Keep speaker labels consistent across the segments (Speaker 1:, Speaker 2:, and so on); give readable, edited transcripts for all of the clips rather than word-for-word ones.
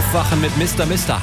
Speaker 1: Aufwachen mit Mr.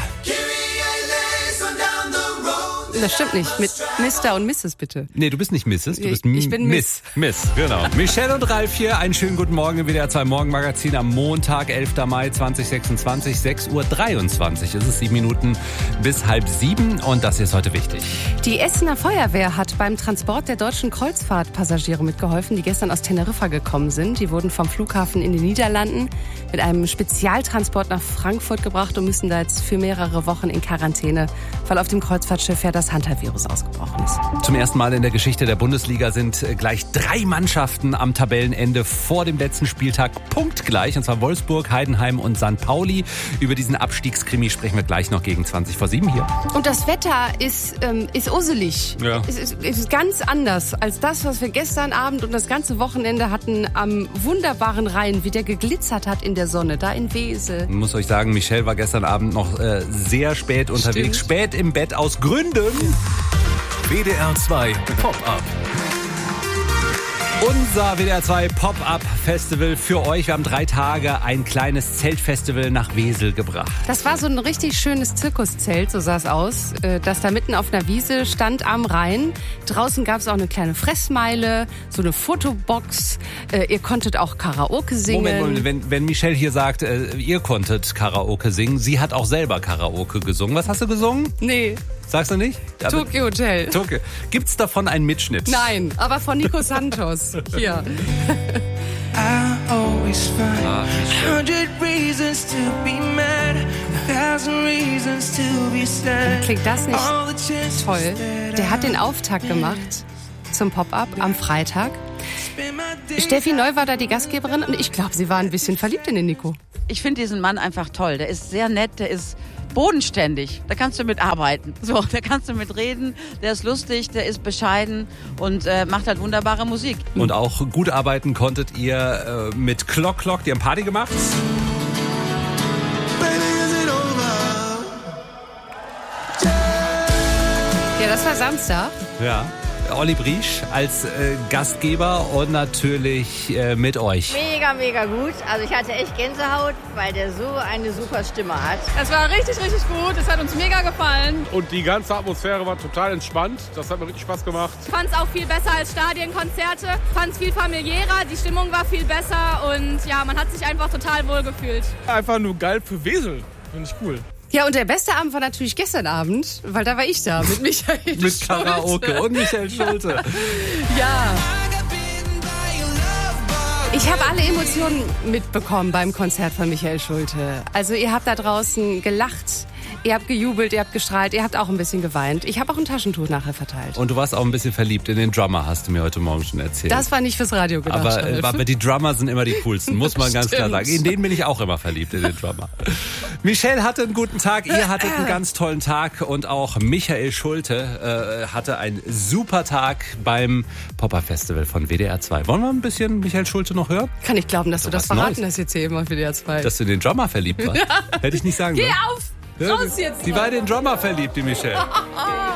Speaker 2: Das stimmt nicht. Mit Mr. und Mrs. bitte.
Speaker 1: Nee, du bist nicht Mrs., du bist
Speaker 2: Ich bin
Speaker 1: Miss, genau. Michelle und Ralf hier, einen schönen guten Morgen im WDR 2 Morgenmagazin am Montag, 11. Mai 2026, 6:23 Uhr. Es ist 7 Minuten bis 6:30 und das hier ist heute wichtig.
Speaker 2: Die Essener Feuerwehr hat beim Transport der deutschen Kreuzfahrtpassagiere mitgeholfen, die gestern aus Teneriffa gekommen sind. Die wurden vom Flughafen in den Niederlanden mit einem Spezialtransport nach Frankfurt gebracht und müssen da jetzt für mehrere Wochen in Quarantäne, weil auf dem Kreuzfahrtschiff ja das Hunter-Virus ausgebrochen ist.
Speaker 1: Zum ersten Mal in der Geschichte der Bundesliga sind gleich 3 Mannschaften am Tabellenende vor dem letzten Spieltag punktgleich, und zwar Wolfsburg, Heidenheim und St. Pauli. Über diesen Abstiegskrimi sprechen wir gleich noch gegen 7:20 hier.
Speaker 2: Und das Wetter ist usselig.
Speaker 1: Ja.
Speaker 2: Es ist ganz anders als das, was wir gestern Abend und das ganze Wochenende hatten am wunderbaren Rhein, wie der geglitzert hat in der Sonne, da in Wesel.
Speaker 1: Ich muss euch sagen, Michelle war gestern Abend noch sehr spät unterwegs, spät im Bett aus Gründen.
Speaker 3: WDR 2 Pop-Up.
Speaker 1: Unser WDR 2 Pop-Up-Festival für euch. Wir haben 3 Tage ein kleines Zeltfestival nach Wesel gebracht.
Speaker 2: Das war so ein richtig schönes Zirkuszelt, so sah es aus, das da mitten auf einer Wiese stand am Rhein. Draußen gab es auch eine kleine Fressmeile, so eine Fotobox. Ihr konntet auch Karaoke singen.
Speaker 1: Moment, wenn Michelle hier sagt, ihr konntet Karaoke singen, sie hat auch selber Karaoke gesungen. Was hast du gesungen?
Speaker 2: Nee.
Speaker 1: Sagst du nicht?
Speaker 2: Tokyo Hotel.
Speaker 1: Tokyo. Gibt's davon einen Mitschnitt?
Speaker 2: Nein, aber von Nico Santos. Hier.
Speaker 4: I always find 100 reasons to be mad, 1,000 reasons to be sad.
Speaker 2: Klingt das nicht toll? Der hat den Auftakt gemacht zum Pop-Up am Freitag. Steffi Neu war da die Gastgeberin und ich glaube, sie war ein bisschen verliebt in den Nico.
Speaker 5: Ich finde diesen Mann einfach toll. Der ist sehr nett, der ist bodenständig. Da kannst du mit arbeiten. So, da kannst du mit reden. Der ist lustig, der ist bescheiden und macht halt wunderbare Musik.
Speaker 1: Und auch gut arbeiten konntet ihr mit Clock Clock. Die haben Party gemacht.
Speaker 2: Ja, das war Samstag.
Speaker 1: Ja. Olli Briesch als Gastgeber und natürlich mit euch.
Speaker 6: Mega gut. Also ich hatte echt Gänsehaut, weil der so eine super Stimme hat.
Speaker 7: Es war richtig gut. Es hat uns mega gefallen.
Speaker 8: Und die ganze Atmosphäre war total entspannt. Das hat mir richtig Spaß gemacht.
Speaker 7: Ich fand es auch viel besser als Stadienkonzerte. Ich fand es viel familiärer. Die Stimmung war viel besser. Und ja, man hat sich einfach total wohl gefühlt.
Speaker 8: Einfach nur geil für Wesel. Finde ich cool.
Speaker 2: Ja, und der beste Abend war natürlich gestern Abend, weil da war ich da mit Michael Schulte.
Speaker 1: Mit Karaoke und Michael Schulte.
Speaker 2: Ja. Ich habe alle Emotionen mitbekommen beim Konzert von Michael Schulte. Also ihr habt da draußen gelacht, ihr habt gejubelt, ihr habt gestrahlt, ihr habt auch ein bisschen geweint. Ich habe auch ein Taschentuch nachher verteilt.
Speaker 1: Und du warst auch ein bisschen verliebt in den Drummer, hast du mir heute Morgen schon erzählt.
Speaker 2: Das war nicht fürs Radio gedacht.
Speaker 1: Aber die Drummer sind immer die coolsten, muss man ganz klar sagen. In denen bin ich auch immer verliebt, in den Drummer. Michelle hatte einen guten Tag, ihr hattet einen ganz tollen Tag und auch Michael Schulte hatte einen super Tag beim Pop-Up-Festival von WDR 2. Wollen wir ein bisschen Michael Schulte noch hören?
Speaker 2: Kann ich glauben, dass du das verraten hast jetzt hier immer auf WDR 2.
Speaker 1: Dass du in den Drummer verliebt warst. Hätte ich nicht sagen
Speaker 2: Geh
Speaker 1: sollen.
Speaker 2: auf! Raus jetzt!
Speaker 1: Die war in den Drummer verliebt, die Michelle.